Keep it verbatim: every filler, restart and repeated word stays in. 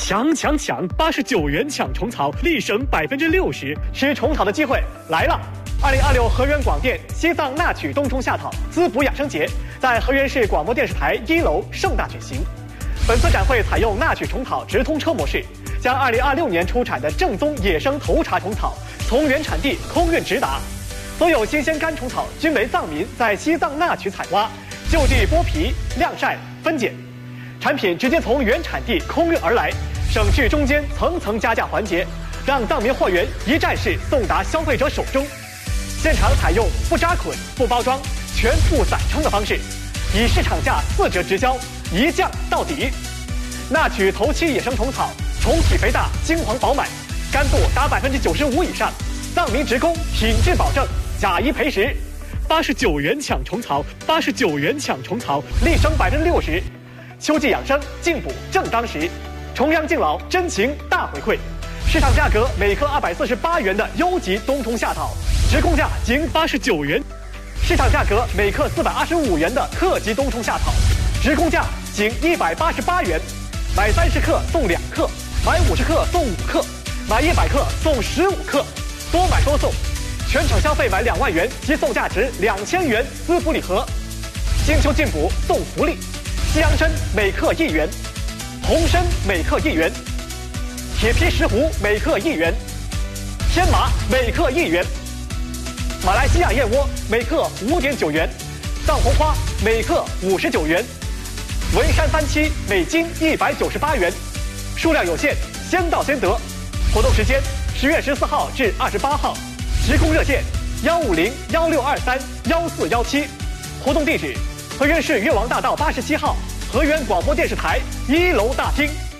抢抢抢！八十九元抢虫草，立省百分之六十，吃虫草的机会来了！二零二六河源广电西藏纳曲冬虫夏草滋补养生节在河源市广播电视台一楼盛大举行。本次展会采用纳曲虫草直通车模式，将二零二六年出产的正宗野生头茬虫草从原产地空运直达。所有新鲜干虫草均为藏民在西藏纳曲采挖，就地剥皮、晾晒、分拣，产品直接从原产地空运而来，省去中间层层加价环节，让藏民货源一站式送达消费者手中。现场采用不扎捆、不包装、全副散称的方式，以市场价四折直销，一降到底。纳曲头期野生虫草，虫体肥大，金黄饱满，干度达百分之九十五以上，藏民职工品质保证，假一赔十。八十九元抢虫草，八十九元抢虫草，立省百分之六十。秋季养生，进补正当时，重阳敬老，真情大回馈。市场价格每克二百四十八元的优级冬虫夏草，直供价仅八十九元；市场价格每克四百二十五元的特级冬虫夏草，直供价仅一百八十八元。买三十克送两克，买五十克送五克，买一百克送十五克，多买多送。全场消费满两万元即送价值两千元滋补礼盒。金秋进补送福利，西洋参每克一元，红参每克一元，铁皮石斛每克一元，天麻每克一元，马来西亚燕窝每克五点九元，藏红花每克五十九元，文山番七每斤一百九十八元，数量有限，先到先得。活动时间十月十四号至二十八号，直供热线幺五零幺六二三幺四幺七，活动地址河源市越王大道八十七号河源广播电视台一楼大厅。